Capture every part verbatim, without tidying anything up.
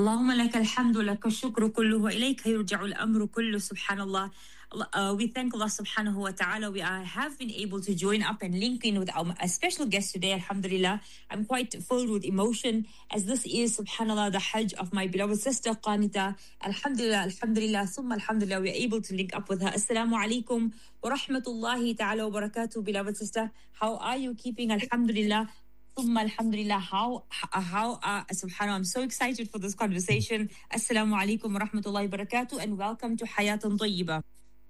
اللهم لك الحمد ولك الشكر كله وإليك يرجع الأمر كله subhanallah. Uh, we thank Allah subhanahu wa ta'ala. We are, have been able to join up and link in with our a special guest today, alhamdulillah. I'm quite filled with emotion as this is, subhanallah, the Hajj of my beloved sister Qanita. Alhamdulillah, alhamdulillah, summa alhamdulillah, we are able to link up with her. Assalamu alaikum wa rahmatullahi ta'ala wa barakatuh, beloved sister. How are you keeping? Alhamdulillah. Alhamdulillah, how, how, uh, subhanAllah, I'm so excited for this conversation. Assalamu alaikum wa rahmatullahi wa barakatuh, and welcome to Hayatan Tayyiba.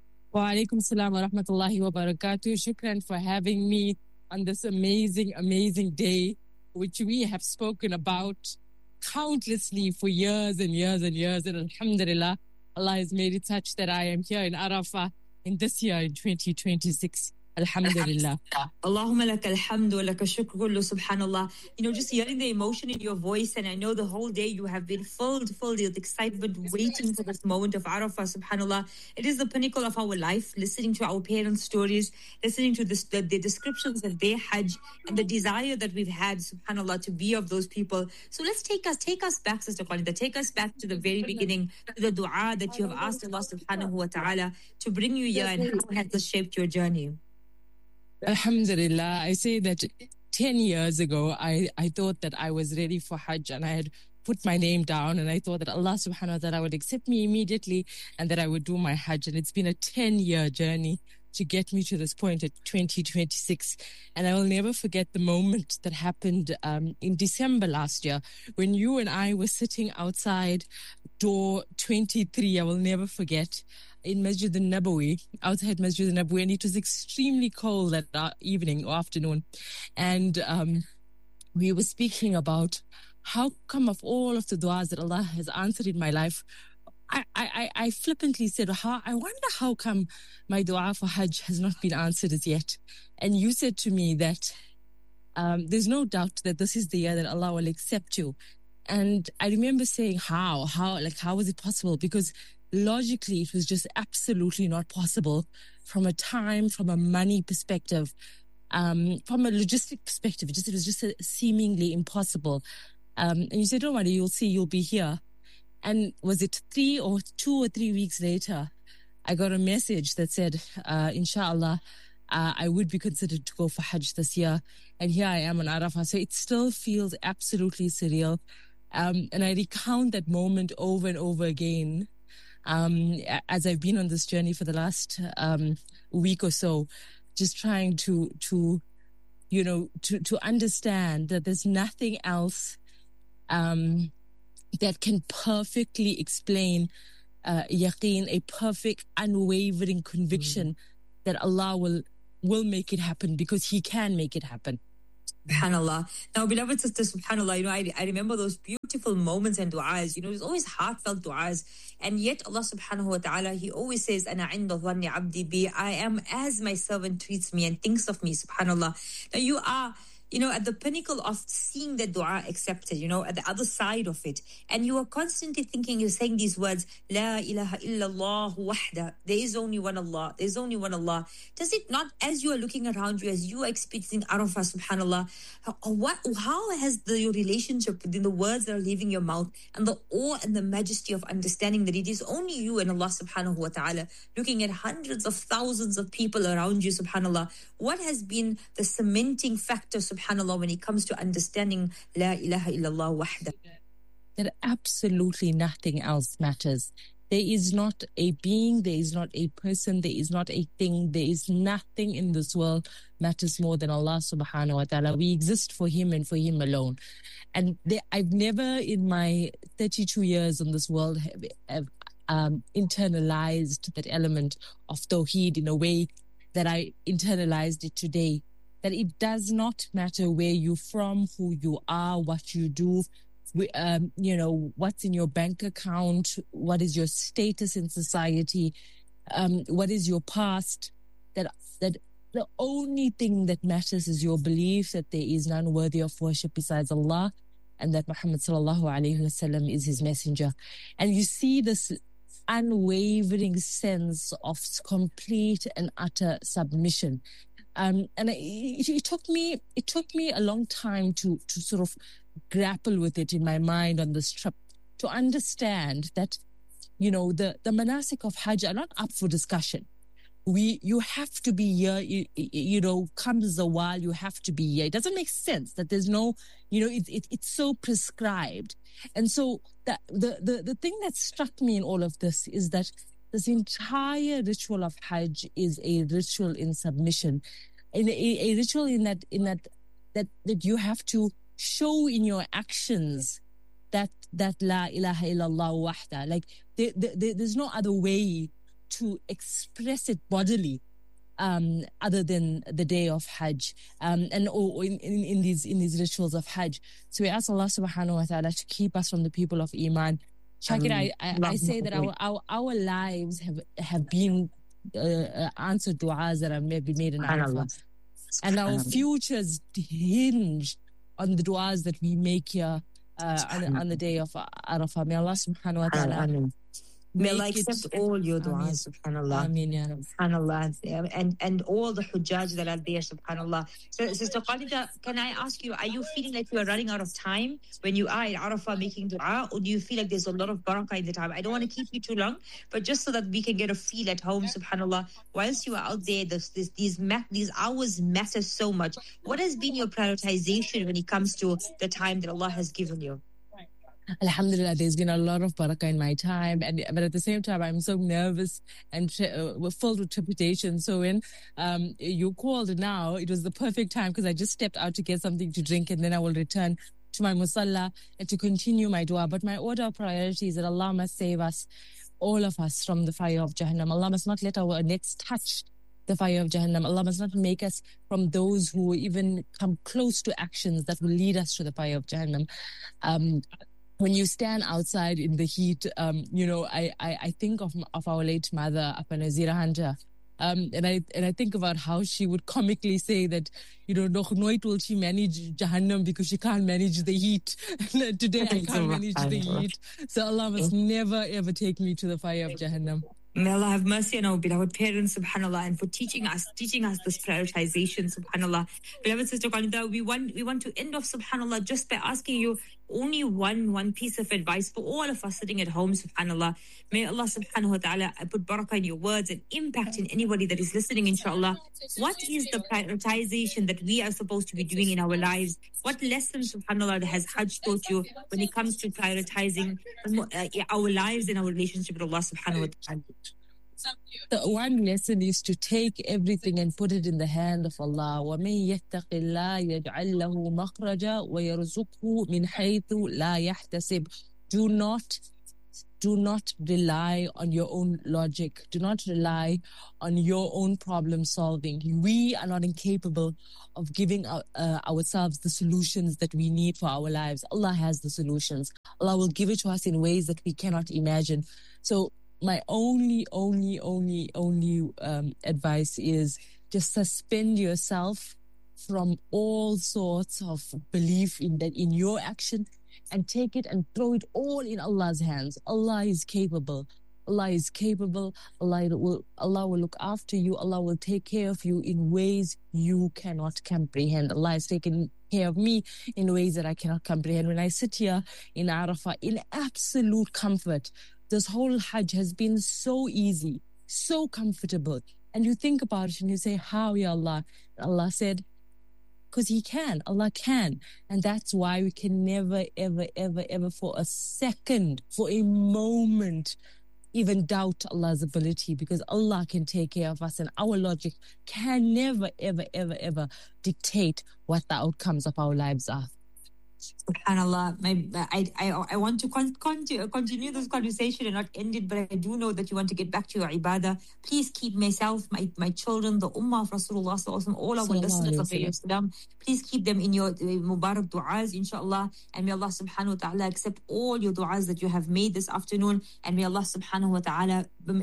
Wa alaikum salam wa rahmatullahi wa barakatuh. Shukran for having me on this amazing, amazing day, which we have spoken about countlessly for years and years and years. And alhamdulillah, Allah has made it such that I am here in Arafah in this year in twenty twenty-six. Alhamdulillah. Allahumma laka alhamdu wa laka shukr kullu, subhanallah. You know, just hearing the emotion in your voice, and I know the whole day you have been filled, filled with excitement, waiting for this moment of Arafah, subhanallah. It is the pinnacle of our life, listening to our parents' stories, listening to this, the, the descriptions of their Hajj, and the desire that we've had, subhanallah, to be of those people. So let's take us, take us back, Sister Khalida, take us back to the very beginning, to the dua that you have asked Allah subhanahu wa ta'ala to bring you here, and how has this shaped your journey? Alhamdulillah, I say that ten years ago, I, I thought that I was ready for Hajj, and I had put my name down, and I thought that Allah subhanahu wa ta'ala would accept me immediately and that I would do my Hajj. And it's been a ten-year journey to get me to this point at twenty twenty-six. And I will never forget the moment that happened um, in December last year when you and I were sitting outside door twenty-three. I will never forget, in Masjid al-Nabawi, outside Masjid al-Nabawi, and it was extremely cold that uh, evening or afternoon. And um, we were speaking about how come of all of the du'as that Allah has answered in my life, I, I, I flippantly said, how, I wonder how come my dua for Hajj has not been answered as yet. And you said to me that um, there's no doubt that this is the year that Allah will accept you. And I remember saying, how, how, like, how was it possible? Because logically, it was just absolutely not possible from a time, from a money perspective, um, from a logistic perspective. It just, it was just seemingly impossible. Um, and you said, don't worry, you'll see, you'll be here. And was it three or two or three weeks later, I got a message that said, uh, inshallah, uh, I would be considered to go for Hajj this year. And here I am on Arafah. So it still feels absolutely surreal. Um, and I recount that moment over and over again. Um, as I've been on this journey for the last um, week or so, just trying to, to, you know, to, to understand that there's nothing else um, that can perfectly explain uh, yaqeen, a perfect, unwavering conviction mm-hmm. that Allah will will make it happen, because He can make it happen. SubhanAllah. Now, beloved sister, SubhanAllah, you know, I, I remember those beautiful moments and du'as. You know, there's always heartfelt du'as. And yet Allah subhanahu wa ta'ala, He always says, Ana inda dhanni abdi bi, I am as my servant treats me and thinks of me, SubhanAllah. Now, you are, you know, at the pinnacle of seeing the dua accepted, you know, at the other side of it. And you are constantly thinking, you're saying these words, La ilaha illallah wahda. There is only one Allah. There is only one Allah. Does it not, as you are looking around you, as you are experiencing Arafah, subhanAllah, how, what, how has the, your relationship within the words that are leaving your mouth and the awe and the majesty of understanding that it is only you and Allah subhanahu wa ta'ala, looking at hundreds of thousands of people around you, subhanAllah, what has been the cementing factor, subhanAllah, when it comes to understanding La ilaha illallah wahda? That absolutely nothing else matters. There is not a being, there is not a person, there is not a thing, there is nothing in this world matters more than Allah subhanahu wa ta'ala. We exist for Him and for Him alone. And there, I've never in my thirty-two years on this world have, have um, internalized that element of Tawheed in a way that I internalized it today. That it does not matter where you're from, who you are, what you do, we, um, you know, what's in your bank account, what is your status in society, um, what is your past, that, that the only thing that matters is your belief that there is none worthy of worship besides Allah, and that Muhammad sallallahu alaihi wasallam is His messenger. And you see this unwavering sense of complete and utter submission. Um, and it, it took me, it took me a long time to, to sort of grapple with it in my mind on this trip. to understand that, you know, the, the manasik of Hajj are not up for discussion. We, you have to be here, you, you know, comes a while, you have to be here. It doesn't make sense that there's no, you know, it, it, it's so prescribed. And so that, the, the, the thing that struck me in all of this is that this entire ritual of Hajj is a ritual in submission, in a, a ritual in that, in that, that, that you have to show in your actions that, that la ilaha illallah wahda. Like there, there, there's no other way to express it bodily, um, other than the day of Hajj, um, and or in, in, in these in these rituals of Hajj. So we ask Allah Subhanahu wa Taala to keep us from the people of Iman. Shakir, I, I, I say that our, our our lives have have been uh, answered du'as that have been made in Arafah, and our futures hinge on the du'as that we make here uh, on, on the day of Arafah. May Allah Subhanahu wa Taala. May Allah accept all your du'as, subhanAllah. Ameen, ya Rabbi. SubhanAllah. And, and all the hujjaj that are there, subhanAllah. So, Sister Khalida, can I ask you, are you feeling like you are running out of time when you are in Arafah making dua, or do you feel like there's a lot of barakah in the time? I don't want to keep you too long, but just so that we can get a feel at home, subhanAllah, whilst you are out there, this, this, these, mat, these hours matter so much. What has been your prioritization when it comes to the time that Allah has given you? Alhamdulillah, there's been a lot of barakah in my time, and but at the same time, I'm so nervous and uh, filled with trepidation. So when um, you called now, it was the perfect time because I just stepped out to get something to drink, and then I will return to my musalla and to continue my dua. But my order of priority is that Allah must save us, all of us, from the fire of Jahannam. Allah must not let our necks touch the fire of Jahannam. Allah must not make us from those who even come close to actions that will lead us to the fire of Jahannam. Um, When you stand outside in the heat, um, you know, I, I, I think of of our late mother, Apa Nazira Hanja, um, and I and I think about how she would comically say that, you know, nog nooit will she manage Jahannam because she can't manage the heat. Today I can't manage the heat. So Allah must never ever take me to the fire of Jahannam. May Allah have mercy on our beloved parents, subhanAllah, and for teaching us, teaching us this prioritization, subhanAllah. Beloved Sister Khalida, we want, we want to end off, subhanAllah, just by asking you only one, one piece of advice for all of us sitting at home, subhanAllah. May Allah subhanahu wa ta'ala put barakah in your words and impact in anybody that is listening, inshallah. What is the prioritization that we are supposed to be doing in our lives? What lessons, subhanAllah, has Hajj taught you when it comes to prioritizing uh, our lives and our relationship with Allah subhanahu wa ta'ala? The one lesson is to take everything and put it in the hand of Allah. وَمَن يَتَّقِ اللَّهَ يَجْعَلْ لَهُ مَخْرَجًا وَيَرْزُقْهُ مِنْ حَيْثُ لَا يَحْتَسِبُ. Do not, do not rely on your own logic. Do not rely on your own problem solving. We are not incapable of giving our, uh, ourselves the solutions that we need for our lives. Allah has the solutions. Allah will give it to us in ways that we cannot imagine. So my only, only, only, only um, advice is just suspend yourself from all sorts of belief in that in your action, and take it and throw it all in Allah's hands. Allah is capable. Allah is capable. Allah will, Allah will look after you. Allah will take care of you in ways you cannot comprehend. Allah has taken care of me in ways that I cannot comprehend. When I sit here in Arafah in absolute comfort, this whole Hajj has been so easy, so comfortable. And you think about it and you say, how, Ya Allah? Allah said, because He can. Allah can. And that's why we can never, ever, ever, ever for a second, for a moment, even doubt Allah's ability, because Allah can take care of us, and our logic can never, ever, ever, ever dictate what the outcomes of our lives are. SubhanAllah, my, I, I, I want to con- continue, continue this conversation and not end it, but I do know that you want to get back to your ibadah. Please keep myself, my, my children, the ummah of Rasulullah, all our listeners of Radio Islam, please keep them in your uh, Mubarak du'as, inshallah. And may Allah subhanahu wa ta'ala accept all your du'as that you have made this afternoon. And may Allah subhanahu wa ta'ala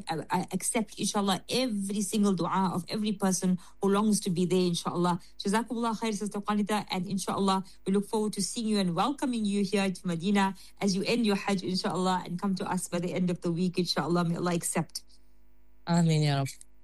accept, inshallah, every single dua of every person who longs to be there, inshallah. Jazakumullah khair, Sister Khalida, and inshallah, we look forward to seeing you and welcoming you here to Medina as you end your Hajj, inshallah, and come to us by the end of the week, inshallah. May Allah accept. Ameen, Ya Rabbi.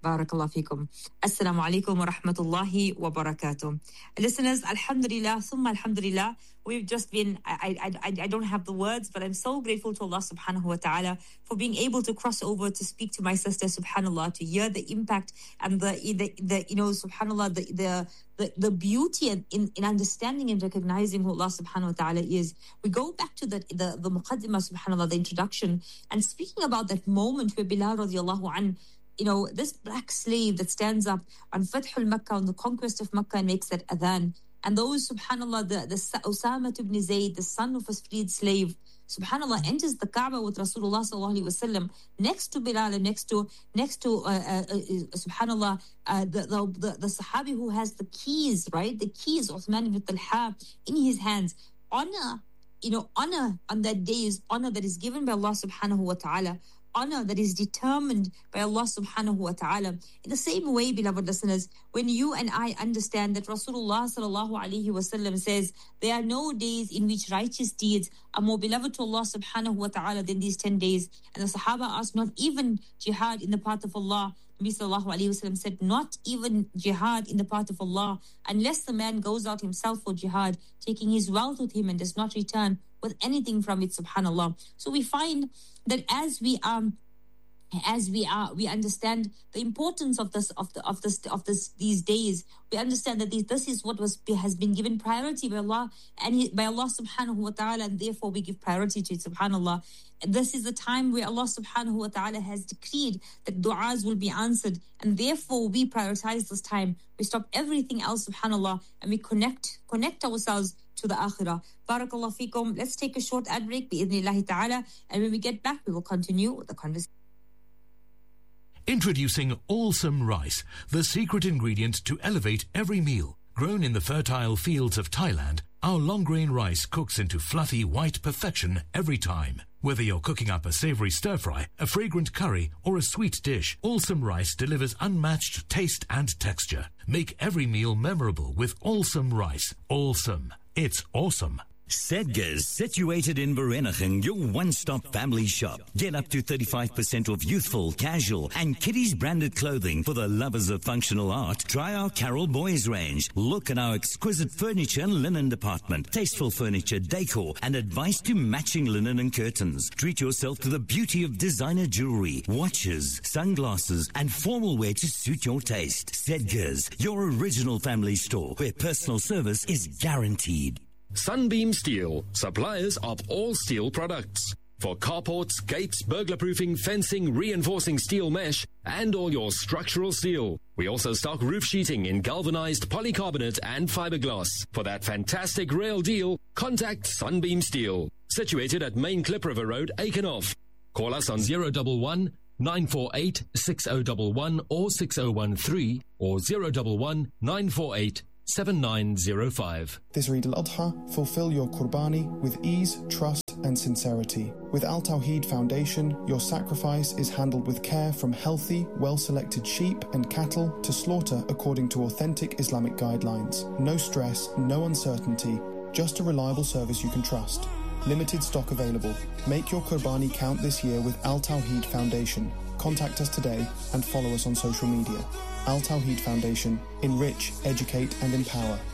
Barakallah fikum. Assalamu alaikum wa rahmatullahi wa barakatuh. Listeners, alhamdulillah, thumma alhamdulillah. We've just been, I, I, I, I don't have the words, but I'm so grateful to Allah subhanahu wa ta'ala for being able to cross over to speak to my sister, subhanallah, to hear the impact and the, the, the you know, subhanallah, the, the, the, the beauty in, in, in understanding and recognizing who Allah subhanahu wa ta'ala is. We go back to the, the, the muqaddimah, subhanallah, the introduction, and speaking about that moment where Bilal radiallahu anhu, you know, this black slave that stands up on Fathul Makkah, on the conquest of Makkah, and makes that adhan. And those, subhanAllah, the, the Usama ibn Zayd, the son of a freed slave, subhanAllah, enters the Kaaba with Rasulullah sallallahu alaihi wasallam, next to Bilal and next to, next to uh, uh, uh, subhanAllah, uh, the, the, the, the Sahabi who has the keys, right? The keys, Uthman ibn Talha, in his hands. Honor, you know, honor on that day is honor that is given by Allah subhanahu wa ta'ala. Honor that is determined by Allah subhanahu wa ta'ala. In the same way, beloved listeners, when you and I understand that Rasulullah sallallahu alaihi wasallam says there are no days in which righteous deeds are more beloved to Allah subhanahu wa ta'ala than these ten days. And the Sahaba asked, not even jihad in the path of Allah. Nabi sallallahu alaihi wasallam said, not even jihad in the path of Allah, unless the man goes out himself for jihad, taking his wealth with him and does not return with anything from it, subhanallah. So we find that as we um as we are we understand the importance of this of the of this of this these days, we understand that this, this is what was has been given priority by Allah and he, by Allah subhanahu wa ta'ala, and therefore we give priority to it, subhanallah. And this is the time where Allah subhanahu wa ta'ala has decreed that du'as will be answered, and therefore we prioritize this time. We stop everything else, subhanallah, and we connect connect ourselves to the akhirah. Barakallah fikum. Let's take a short ad break, bi'idhnillahi ta'ala, and when we get back, we will continue the conversation. Introducing Allsome Rice, the secret ingredient to elevate every meal. Grown in the fertile fields of Thailand, our long-grain rice cooks into fluffy white perfection every time. Whether you're cooking up a savory stir-fry, a fragrant curry, or a sweet dish, Allsome Rice delivers unmatched taste and texture. Make every meal memorable with Allsome Rice. Allsome. It's awesome. Sedgars, situated in Vereeniging, your one-stop family shop. Get up to thirty-five percent off youthful, casual, and kiddies branded clothing for the lovers of functional art. Try our Carol Boys range. Look at our exquisite furniture and linen department. Tasteful furniture, decor, and advice to matching linen and curtains. Treat yourself to the beauty of designer jewelry, watches, sunglasses, and formal wear to suit your taste. Sedgars, your original family store, where personal service is guaranteed. Sunbeam Steel, suppliers of all steel products. For carports, gates, burglar-proofing, fencing, reinforcing steel mesh, and all your structural steel. We also stock roof sheeting in galvanized polycarbonate and fiberglass. For that fantastic rail deal, contact Sunbeam Steel. Situated at Main Clip River Road, Aikenhoff. Call us on zero one one, nine four eight, six zero one one or six zero one three or zero one one, nine four eight, seven nine zero five. This Eid al-Adha, fulfill your Qurbani with ease, trust and sincerity. With Al Tawheed Foundation, your sacrifice is handled with care, from healthy, well-selected sheep and cattle to slaughter according to authentic Islamic guidelines. No stress, no uncertainty, just a reliable service you can trust. Limited stock available. Make your Qurbani count this year with Al Tawheed Foundation. Contact us today and follow us on social media. Al Tawheed Foundation. Enrich, educate and empower.